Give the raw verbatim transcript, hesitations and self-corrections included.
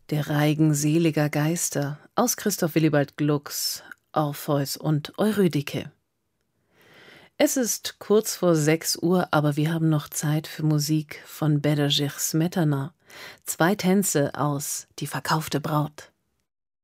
Der Reigen seliger Geister aus Christoph Willibald Glucks, Orpheus und Eurydike. Es ist kurz vor sechs Uhr, aber wir haben noch Zeit für Musik von Bedřich Smetana. Zwei Tänze aus Die verkaufte Braut.